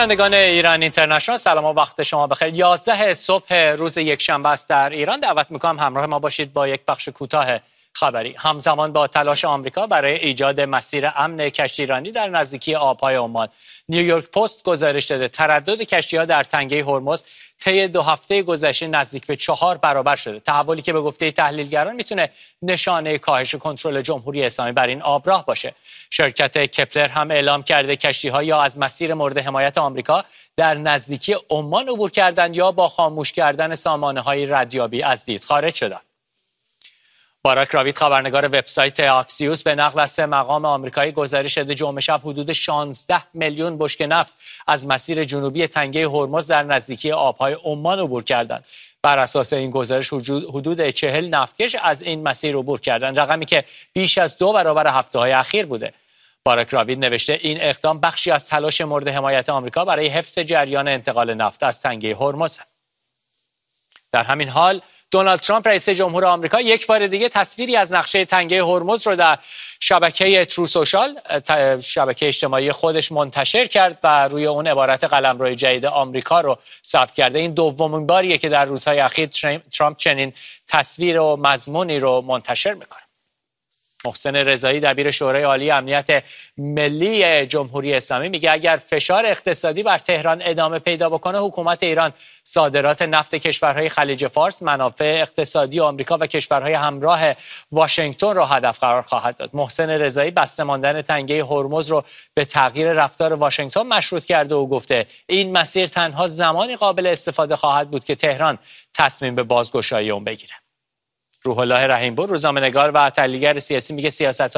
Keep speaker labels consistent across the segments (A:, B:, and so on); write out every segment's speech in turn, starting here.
A: بینندگان ایران اینترنشنال، سلام و وقت شما بخیر. 11 صبح روز یکشنبه است در ایران. دعوت میکنم همراه ما باشید با یک بخش کوتاه خبری. همزمان با تلاش آمریکا برای ایجاد مسیر امن کشتیرانی در نزدیکی آبهای عمان، نیویورک پست گزارش داده تردد کشتی‌ها در تنگه هرمز طی 2 هفته گذشته نزدیک به 4 برابر شده. تحولی که به گفته تحلیلگران میتونه نشانه کاهش کنترل جمهوری اسلامی بر این آبراه باشه. شرکت کپلر هم اعلام کرده کشتی‌ها یا از مسیر مورد حمایت آمریکا در نزدیکی عمان عبور کردند یا با خاموش کردن سامانه‌های ردیابی از دید خارج شدند. باراک راوید، خبرنگار وبسایت آکسیوس، به نقل از 3 مقام آمریکایی گزارش داده جمعه شب حدود 16 میلیون بشکه نفت از مسیر جنوبی تنگه هرمز در نزدیکی آبهای عمان عبور کردند. بر اساس این گزارش حدود 40 نفتکش از این مسیر عبور کردند، رقمی که بیش از 2 برابر هفته‌های اخیر بوده. باراک راوید نوشته این اقدام بخشی از تلاش مورد حمایت آمریکا برای حفظ جریان انتقال نفت از تنگه هرمز. در همین حال دونالد ترامپ رئیس جمهور آمریکا یک بار دیگه تصویری از نقشه تنگه هرمز رو در شبکه ترو سوشال، شبکه اجتماعی خودش منتشر کرد و روی اون عبارت قلمرو جدید آمریکا رو ثبت کرده. این دومین باریه که در روزهای اخیر ترامپ چنین تصویر و مضمونی رو منتشر میکنه. محسن رضایی، دبیر شورای عالی امنیت ملی جمهوری اسلامی، میگه اگر فشار اقتصادی بر تهران ادامه پیدا بکنه، حکومت ایران صادرات نفت کشورهای خلیج فارس، منافع اقتصادی آمریکا و کشورهای همراه واشنگتن را هدف قرار خواهد داد. محسن رضایی بسته ماندن تنگه هرمز رو به تغییر رفتار واشنگتن مشروط کرده و گفته این مسیر تنها زمانی قابل استفاده خواهد بود که تهران تصمیم به بازگشایی اون بگیره. روح الله رحیم‌پور، روزنامه‌نگار و تحلیلگر سیاسی، میگه سیاست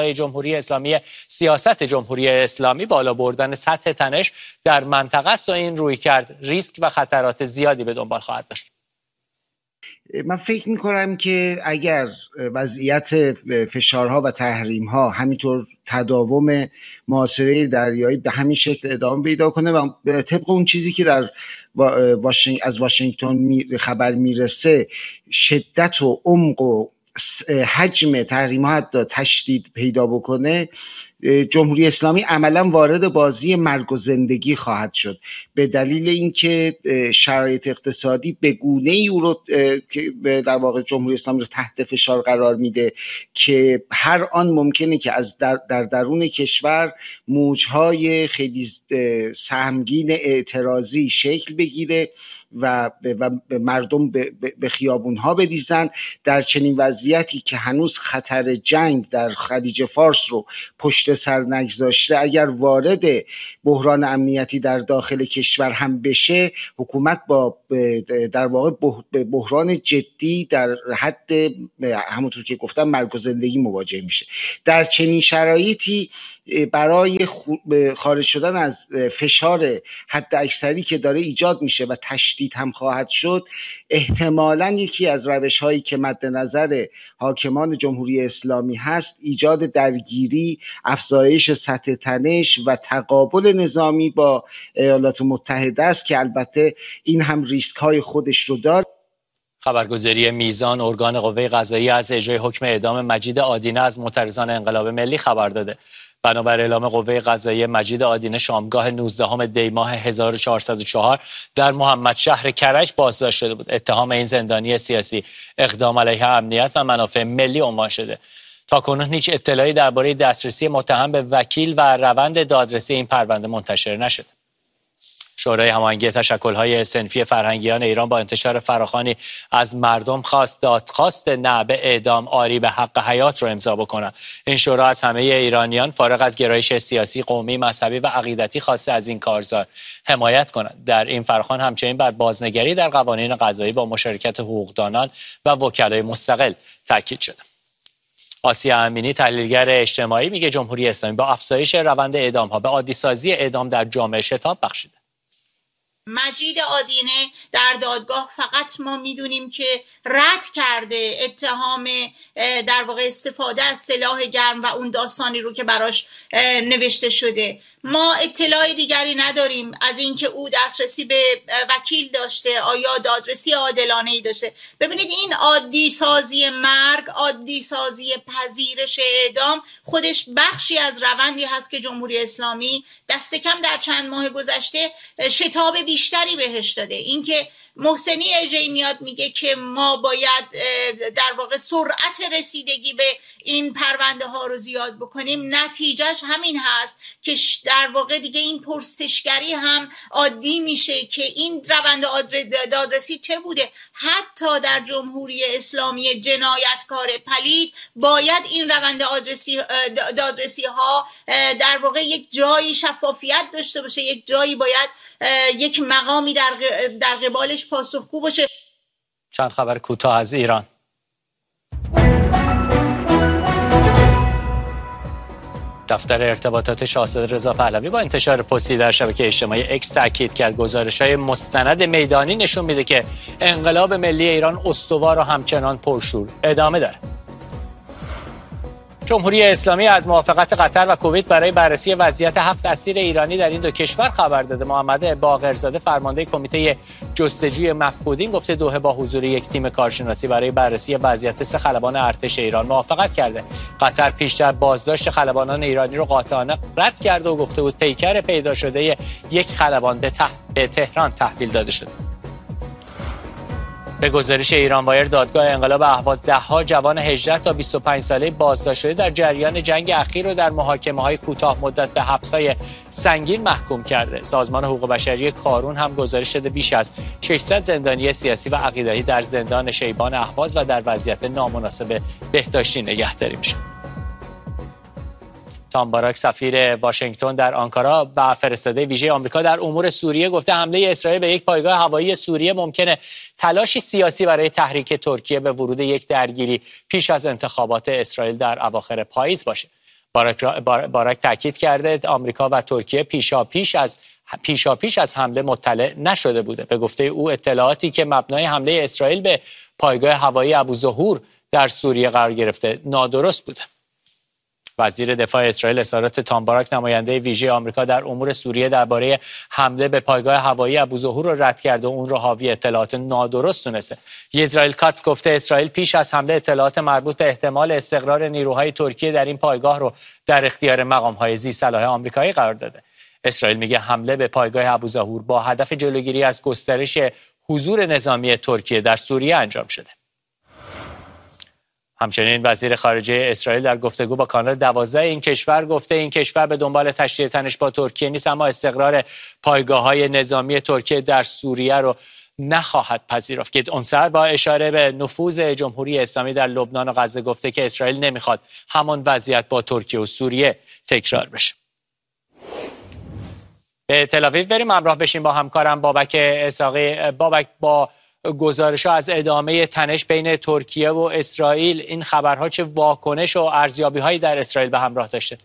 A: جمهوری اسلامی بالا بردن سطح تنش در منطقه است و این رویکرد ریسک و خطرات زیادی به دنبال خواهد داشت.
B: من فکر میکنم که اگر وضعیت فشارها و تحریم‌ها همینطور تداوم محاصره دریایی به همین شکل ادامه پیدا کنه و طبق اون چیزی که در از واشنگتن خبر میرسه، شدت و عمق و حجم تحریم‌ها حتی تشدید پیدا بکنه، جمهوری اسلامی عملا وارد بازی مرگ و زندگی خواهد شد، به دلیل اینکه شرایط اقتصادی به گونه‌ای او رو در واقع جمهوری اسلامی رو تحت فشار قرار میده که هر آن ممکنه که از در درون کشور موجهای خیلی سهمگین اعتراضی شکل بگیره و مردم به خیابونها بریزن. در چنین وضعیتی که هنوز خطر جنگ در خلیج فارس رو پشت سر نگذاشته، اگر وارد بحران امنیتی در داخل کشور هم بشه، حکومت با در واقع بحران جدی در حد همونطور که گفتم مرگ و زندگی مواجه میشه. در چنین شرایطی برای خارج شدن از فشار حد اکثری که داره ایجاد میشه و تشدید هم خواهد شد، احتمالاً یکی از روش‌هایی که مد نظر حاکمان جمهوری اسلامی هست ایجاد درگیری، افزایش سطح تنش و تقابل نظامی با ایالات متحده است که البته این هم ریسک‌های خودش رو داره.
A: خبرگزاری میزان، ارگان قوه قضاییه، از اجرای حکم اعدام مجید آدینه از معترضان انقلاب ملی خبر داده. بنابر اعلام قوه قضاییه، مجید آدینه شامگاه 19 دی ماه 1404 در محمدشهر کرج بازداشت شده بود. اتهام این زندانی سیاسی اقدام علیه امنیت و منافع ملی عنوان شده. تاکنون هیچ اطلاعی درباره دسترسی متهم به وکیل و روند دادرسی این پرونده منتشر نشده. شورای هماهنگی تشکل‌های صنفی فرهنگیان ایران با انتشار فراخوانی از مردم خواست دادخواست نه به اعدام آری به حق حیات رو امضا بکنند. این شورا از همه ایرانیان فارغ از گرایش سیاسی، قومی، مذهبی و عقیدتی خواسته از این کارزار حمایت کنند. در این فراخوان همچنین بر بازنگری در قوانین قضایی با مشارکت حقوقدانان و وکلای مستقل تاکید شد. آسیا امینی، تحلیلگر اجتماعی، میگه جمهوری اسلامی با افزایش روند اعدام‌ها به عادی‌سازی اعدام در جامعه شتاب بخشیده.
C: مجید آدینه در دادگاه فقط ما میدونیم که رد کرده اتهام در واقع استفاده از سلاح گرم و اون داستانی رو که براش نوشته شده. ما اطلاع دیگری نداریم از اینکه او دسترسی به وکیل داشته، آیا دادرسی عادلانه‌ای داشته. ببینید این عادی سازی مرگ، عادی سازی پذیرش اعدام خودش بخشی از روندی هست که جمهوری اسلامی دست کم در چند ماه گذشته شتاب بیشتری بهش داده. اینکه محسنی اژه‌ای میاد میگه که ما باید در واقع سرعت رسیدگی به این پرونده ها رو زیاد بکنیم، نتیجهش همین هست که در واقع دیگه این پرسشگری هم عادی میشه که این روند دادرسی چه بوده. حتی در جمهوری اسلامی جنایتکار پلید باید این روند دادرسی ها در واقع یک جایی شفافیت داشته باشه، یک جایی باید یک مقامی در قبالش پاسخگو باشه.
A: چند خبر کوتاه از ایران. دفتر ارتباطات شاهزاده رضا پهلوی با انتشار پستی در شبکه اجتماعی اکس تاکید کرد گزارش‌های مستند میدانی نشون میده که انقلاب ملی ایران استوار و همچنان پرشور ادامه داره. جمهوری اسلامی از موافقت قطر و کویت برای بررسی وضعیت 7 اسیر ایرانی در این دو کشور خبر داده. محمد باقرزاده فرمانده کمیته جستجوی مفقودین گفته دوحه با حضور یک تیم کارشناسی برای بررسی وضعیت 3 خلبان ارتش ایران موافقت کرده. قطر پیشتر بازداشت خلبانان ایرانی رو قاطعانه رد کرده و گفته بود پیکر پیدا شده یک خلبان به تهران تحویل داده شده. به گزارش ایران وایر دادگاه انقلاب اهواز ده‌ها جوان 18 تا 25 ساله بازداشت شده در جریان جنگ اخیر رو در محاکمه‌های کوتاه مدت به حبس‌های سنگین محکوم کرده. سازمان حقوق بشری کارون هم گزارش داده بیش از 600 زندانی سیاسی و عقیدتی در زندان شیبان اهواز و در وضعیت نامناسب بهداشتی نگهداری میشن. تام باراک سفیر واشنگتن در آنکارا و فرستاده ویژه آمریکا در امور سوریه گفته حمله اسرائیل به یک پایگاه هوایی سوریه ممکنه تلاشی سیاسی برای تحریک ترکیه به ورود یک درگیری پیش از انتخابات اسرائیل در اواخر پاییز باشه. باراک تاکید کرده آمریکا و ترکیه پیشاپیش از حمله مطلع نشده بوده. به گفته او اطلاعاتی که مبنای حمله اسرائیل به پایگاه هوایی ابوظهور در سوریه قرار گرفته نادرست بوده. وزیر دفاع اسرائیل اظهارات تام باراک نماینده ویژه آمریکا در امور سوریه درباره حمله به پایگاه هوایی ابوظهور را رد کرده و اون را حاوی اطلاعات نادرست دونسته. اسرائیل کاتس گفته اسرائیل پیش از حمله اطلاعات مربوط به احتمال استقرار نیروهای ترکیه در این پایگاه رو در اختیار مقام‌های ذی‌صلاح آمریکایی قرار داده. اسرائیل میگه حمله به پایگاه ابوظهور با هدف جلوگیری از گسترش حضور نظامی ترکیه در سوریه انجام شده. همچنین وزیر خارجه اسرائیل در گفتگو با کانال 12 این کشور گفته این کشور به دنبال تشدید تنش با ترکیه نیست، اما استقرار پایگاه‌های نظامی ترکیه در سوریه رو نخواهد پذیرفت. گید اونسر با اشاره به نفوذ جمهوری اسلامی در لبنان و غزه گفته که اسرائیل نمیخواد همان وضعیت با ترکیه و سوریه تکرار بشه. به تل آویو بریم همراه بشیم با همکارم بابک اسحاقی. بابک، با گزارش‌ها از ادامه تنش بین ترکیه و اسرائیل این خبرها چه واکنش و ارزیابی‌هایی در اسرائیل به همراه داشته؟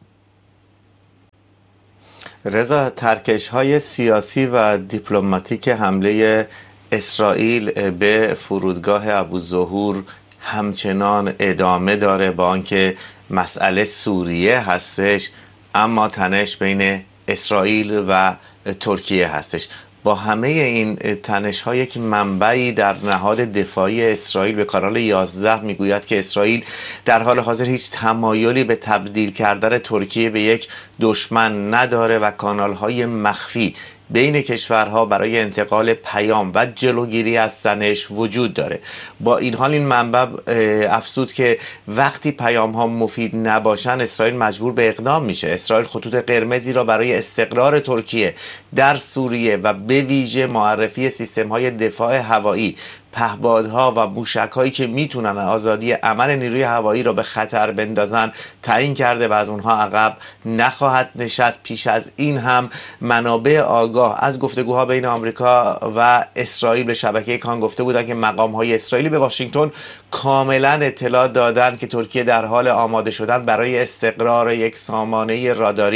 D: رضا، ترکش‌های سیاسی و دیپلماتیک حمله اسرائیل به فرودگاه ابوظهور همچنان ادامه داره، با آنکه مسئله سوریه هستش اما تنش بین اسرائیل و ترکیه هستش. با همه این تنش‌ها یک منبعی در نهاد دفاعی اسرائیل به کانال 11 میگوید که اسرائیل در حال حاضر هیچ تمایلی به تبدیل کردن ترکیه به یک دشمن نداره و کانال‌های مخفی بین کشورها برای انتقال پیام و جلوگیری از تنش وجود داره. با این حال این منبع افزود که وقتی پیام ها مفید نباشن اسرائیل مجبور به اقدام میشه. اسرائیل خطوط قرمزی را برای استقرار ترکیه در سوریه و به ویژه معرفی سیستم های دفاع هوایی، پهپادها و موشک‌هایی که میتونن آزادی عمل نیروی هوایی را به خطر بندازن تعیین کرده و از اونها عقب نخواهد نشست. پیش از این هم منابع آگاه از گفتگوها بین آمریکا و اسرائیل به شبکه کان گفته بودند که مقام‌های اسرائیلی به واشنگتن کاملا اطلاع دادند که ترکیه در حال آماده شدن برای استقرار یک سامانه راداری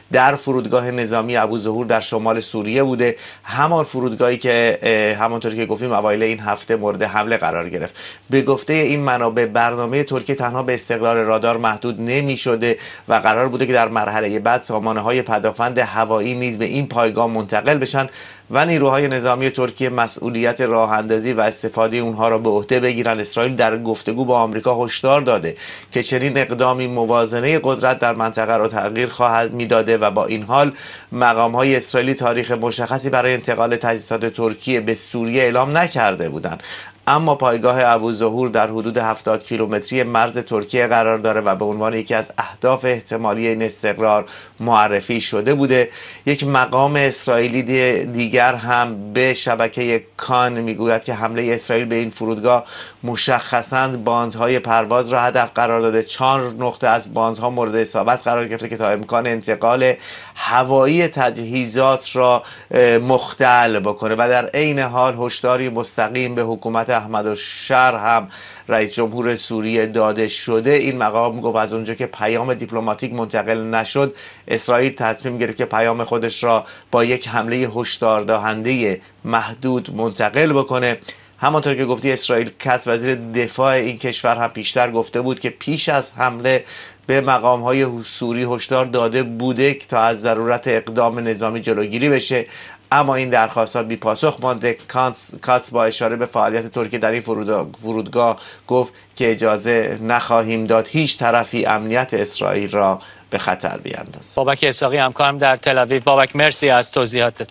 D: در فرودگاه نظامی ابوظهور در شمال سوریه بوده، همان فرودگاهی که همانطور که گفتیم اوایل این هفته مورد حمله قرار گرفت. به گفته این منابع برنامه ترکیه تنها به استقرار رادار محدود نمی شده و قرار بوده که در مرحله بعد سامانه‌های پدافند هوایی نیز به این پایگاه منتقل بشن و نیروهای نظامی ترکیه مسئولیت راه اندازی و استفاده اونها را به عهده بگیرن. اسرائیل در گفتگو با آمریکا هشدار داده که چنین اقدامی موازنه قدرت در منطقه را تغییر خواهد میداده و با این حال مقام‌های اسرائیلی تاریخ مشخصی برای انتقال تجهیزات ترکیه به سوریه اعلام نکرده بودند. اما پایگاه ابوظهور در حدود 70 کیلومتری مرز ترکیه قرار داره و به عنوان یکی از اهداف احتمالی این استقرار معرفی شده بوده. یک مقام اسرائیلی دیگر هم به شبکه کان میگوید که حمله اسرائیل به این فرودگاه مشخصاً باندهای پرواز را هدف قرار داده. 4 نقطه از باندها مورد اصابت قرار گرفته که تا امکان انتقال هوایی تجهیزات را مختل بکنه و در عین حال هشداری مستقیم به حکومت احمدالشر هم رئیس جمهور سوریه داده شده. این مقام گفت از اونجا که پیام دیپلماتیک منتقل نشد، اسرائیل تصمیم گرفت که پیام خودش را با یک حمله هشدار دهنده محدود منتقل بکنه. همانطور که گفتی اسرائیل کتز وزیر دفاع این کشور هم پیشتر گفته بود که پیش از حمله به مقام‌های سوری هشدار داده بوده که تا از ضرورت اقدام نظامی جلوگیری بشه، اما این درخواستات بی پاسخ مانده. کاتس با اشاره به فعالیت ترکیه در این فرودگاه گفت که اجازه نخواهیم داد هیچ طرفی امنیت اسرائیل را به خطر بیاندازد.
A: بابک اسحاقی همکارم در تل آویو. بابک مرسی از توضیحاتت.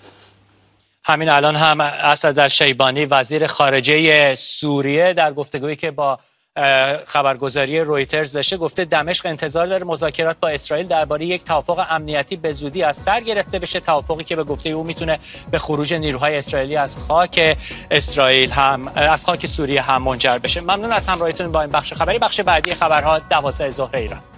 A: همین الان هم اسد الشیبانی وزیر خارجه سوریه در گفتگویی که با خبرگزاری رویترز داشته گفته دمشق انتظار داره مذاکرات با اسرائیل درباره یک توافق امنیتی به زودی از سر گرفته بشه، توافقی که به گفته او میتونه به خروج نیروهای اسرائیلی از خاک سوریه هم منجر بشه. ممنون از همراهیتون با این بخش خبری. بخش بعدی خبرها 12 ظهر ایران.